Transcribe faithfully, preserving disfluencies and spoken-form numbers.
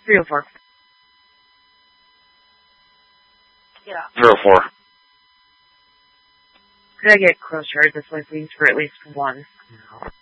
three oh four. Yeah. Zero four. Could I get close charge this way, please, for at least one?